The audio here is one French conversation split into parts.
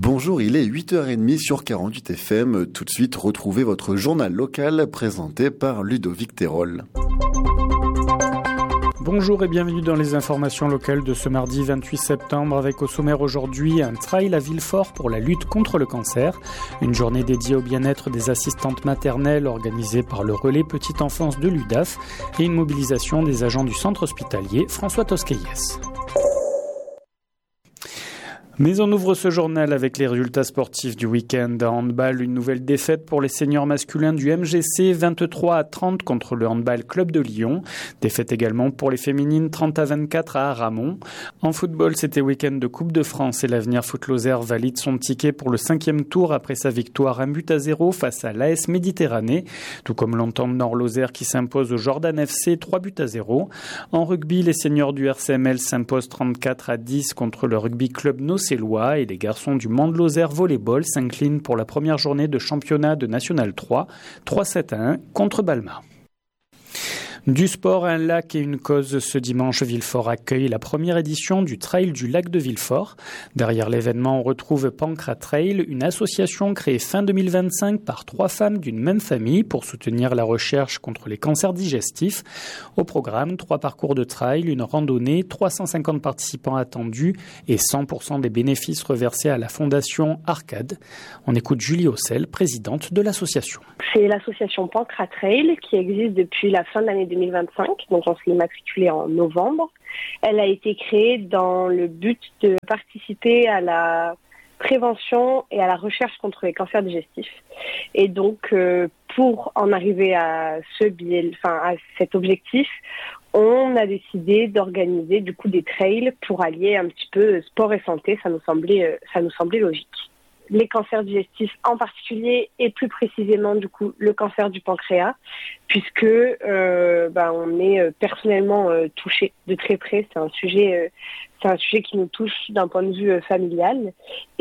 Bonjour, il est 8h30 sur 48 FM. Tout de suite, retrouvez votre journal local présenté par Ludovic Terol. Bonjour et bienvenue dans les informations locales de ce mardi 28 septembre avec au sommaire aujourd'hui un trail à Villefort pour la lutte contre le cancer, une journée dédiée au bien-être des assistantes maternelles organisée par le relais Petite Enfance de l'UDAF et une mobilisation des agents du centre hospitalier François Tosquelles. Mais on ouvre ce journal avec les résultats sportifs du week-end. En handball, une nouvelle défaite pour les seniors masculins du MGC, 23-30 contre le Handball Club de Lyon. Défaite également pour les féminines, 30-24 à Aramon. En football, c'était week-end de Coupe de France et l'Avenir Foot Lozère valide son ticket pour le 5e tour après sa victoire 1-0 face à l'AS Méditerranée, tout comme l'Entente Nord-Lozère qui s'impose au Jordan FC 3-0. En rugby, les seniors du RCML s'imposent 34-10 contre le Rugby Club Nocélois et les garçons du Mande-Lozère Volleyball s'inclinent pour la première journée de championnat de National 3, 3-7-1 contre Balma. Du sport, un lac et une cause. Ce dimanche, Villefort accueille la première édition du Trail du lac de Villefort. Derrière l'événement, on retrouve Pancras Trail, une association créée fin 2025 par 3 femmes d'une même famille pour soutenir la recherche contre les cancers digestifs. Au programme, 3 parcours de trail, une randonnée, 350 participants attendus et 100% des bénéfices reversés à la fondation Arcade. On écoute Julie Hossel, présidente de l'association. C'est l'association Pancras Trail qui existe depuis la fin de l'année 2025, donc on s'est immatriculé en novembre. Elle a été créée dans le but de participer à la prévention et à la recherche contre les cancers digestifs. Et donc, pour en arriver à à cet objectif, on a décidé d'organiser du coup des trails pour allier un petit peu sport et santé. Ça nous semblait logique. Les cancers digestifs en particulier et plus précisément du coup le cancer du pancréas puisque on est personnellement touché de très près. C'est un sujet qui nous touche d'un point de vue familial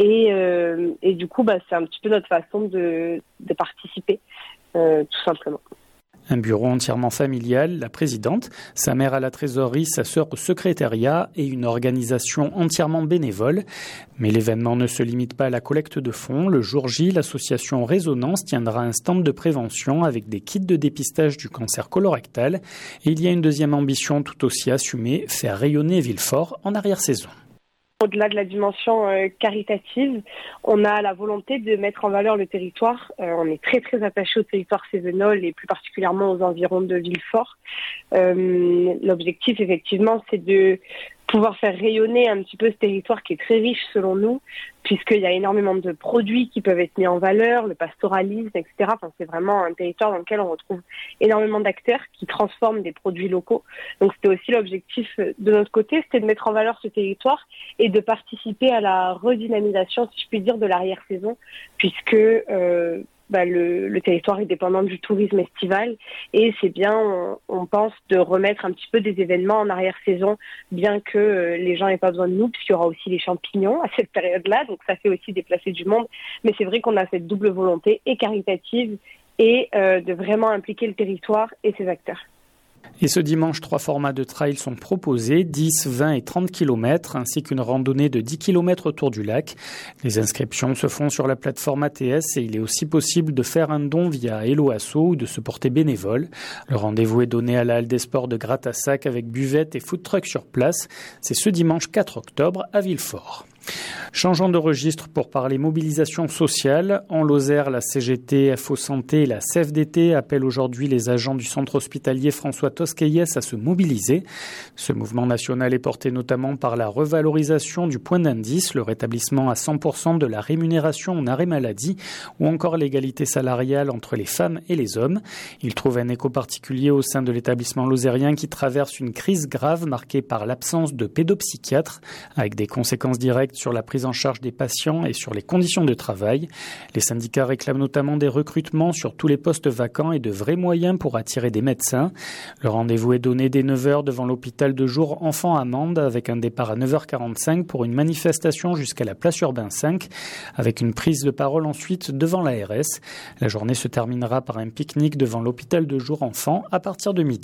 et du coup c'est un petit peu notre façon de participer tout simplement. Un bureau entièrement familial, la présidente, sa mère à la trésorerie, sa sœur au secrétariat et une organisation entièrement bénévole. Mais l'événement ne se limite pas à la collecte de fonds. Le jour J, l'association Résonance tiendra un stand de prévention avec des kits de dépistage du cancer colorectal. Et il y a une deuxième ambition tout aussi assumée, faire rayonner Villefort en arrière-saison. Au-delà de la dimension caritative, on a la volonté de mettre en valeur le territoire. On est très très attaché au territoire cévenol et plus particulièrement aux environs de Villefort. L'objectif effectivement c'est de pouvoir faire rayonner un petit peu ce territoire qui est très riche selon nous, puisqu'il y a énormément de produits qui peuvent être mis en valeur, le pastoralisme, etc. C'est vraiment un territoire dans lequel on retrouve énormément d'acteurs qui transforment des produits locaux. Donc c'était aussi l'objectif de notre côté, c'était de mettre en valeur ce territoire et de participer à la redynamisation, si je puis dire, de l'arrière-saison, puisque le territoire est dépendant du tourisme estival et c'est bien, on pense, de remettre un petit peu des événements en arrière-saison, bien que les gens n'aient pas besoin de nous, puisqu'il y aura aussi les champignons à cette période-là, donc ça fait aussi déplacer du monde. Mais c'est vrai qu'on a cette double volonté, et caritative, et de vraiment impliquer le territoire et ses acteurs. Et ce dimanche, 3 formats de trail sont proposés, 10, 20 et 30 km, ainsi qu'une randonnée de 10 km autour du lac. Les inscriptions se font sur la plateforme ATS et il est aussi possible de faire un don via Hello Asso ou de se porter bénévole. Le rendez-vous est donné à la Halle des Sports de Gratassac avec buvette et food truck sur place. C'est ce dimanche 4 octobre à Villefort. Changeons de registre pour parler mobilisation sociale. En Lozère, la CGT, FO Santé et la CFDT appellent aujourd'hui les agents du centre hospitalier François Tosquelles à se mobiliser. Ce mouvement national est porté notamment par la revalorisation du point d'indice, le rétablissement à 100% de la rémunération en arrêt maladie ou encore l'égalité salariale entre les femmes et les hommes. Il trouve un écho particulier au sein de l'établissement lozérien qui traverse une crise grave marquée par l'absence de pédopsychiatres avec des conséquences directes sur la prise en charge des patients et sur les conditions de travail. Les syndicats réclament notamment des recrutements sur tous les postes vacants et de vrais moyens pour attirer des médecins. Le rendez-vous est donné dès 9h devant l'hôpital de jour Enfants à Mende avec un départ à 9h45 pour une manifestation jusqu'à la place Urbain 5 avec une prise de parole ensuite devant l'ARS. La journée se terminera par un pique-nique devant l'hôpital de jour Enfants à partir de midi.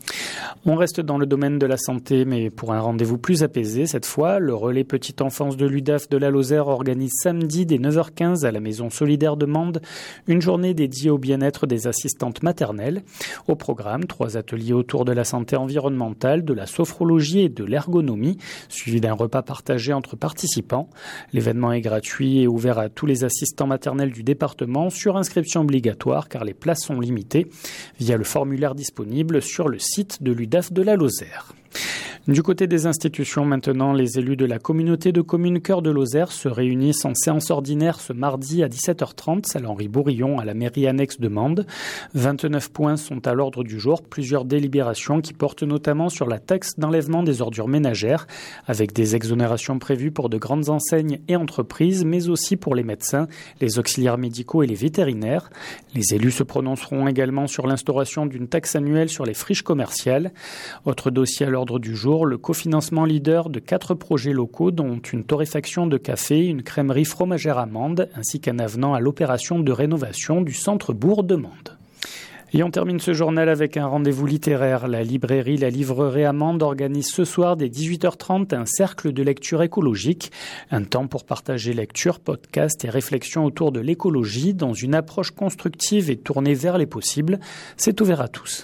On reste dans le domaine de la santé, mais pour un rendez-vous plus apaisé cette fois. Le relais Petite Enfance de l'UDAF de la Lozère organise samedi dès 9h15 à la Maison Solidaire de Mende une journée dédiée au bien-être des assistantes maternelles. Au programme, 3 ateliers autour de la santé environnementale, de la sophrologie et de l'ergonomie, suivi d'un repas partagé entre participants. L'événement est gratuit et ouvert à tous les assistants maternels du département sur inscription obligatoire car les places sont limitées via le formulaire disponible sur le site de l'UDAF de la Lozère. Du côté des institutions maintenant, les élus de la communauté de communes Cœur de Lozère se réunissent en séance ordinaire ce mardi à 17h30, salle Henri-Bourillon à la mairie annexe de Mende. 29 points sont à l'ordre du jour, plusieurs délibérations qui portent notamment sur la taxe d'enlèvement des ordures ménagères, avec des exonérations prévues pour de grandes enseignes et entreprises, mais aussi pour les médecins, les auxiliaires médicaux et les vétérinaires. Les élus se prononceront également sur l'instauration d'une taxe annuelle sur les friches commerciales. Autre dossier à l'ordre du jour, le cofinancement leader de 4 projets locaux dont une torréfaction de café, une crèmerie fromagère à Mende ainsi qu'un avenant à l'opération de rénovation du centre-bourg de Mende. Et on termine ce journal avec un rendez-vous littéraire. La librairie La Livrerie à Mende organise ce soir dès 18h30 un cercle de lecture écologique. Un temps pour partager lecture, podcasts et réflexions autour de l'écologie dans une approche constructive et tournée vers les possibles. C'est ouvert à tous.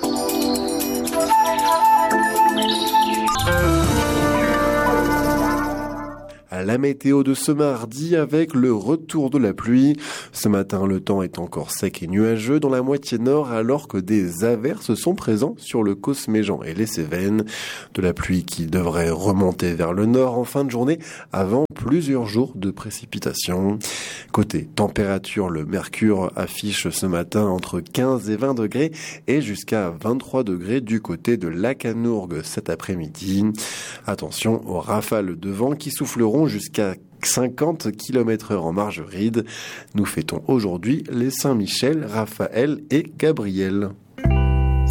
La météo de ce mardi avec le retour de la pluie. Ce matin, le temps est encore sec et nuageux dans la moitié nord alors que des averses sont présents sur le Cosméjean et les Cévennes. De la pluie qui devrait remonter vers le nord en fin de journée avant plusieurs jours de précipitations. Côté température, le mercure affiche ce matin entre 15 et 20 degrés et jusqu'à 23 degrés du côté de Lacanourgue cet après-midi. Attention aux rafales de vent qui souffleront jusqu'à 50 km/h en Margeride. Nous fêtons aujourd'hui les Saint-Michel, Raphaël et Gabriel.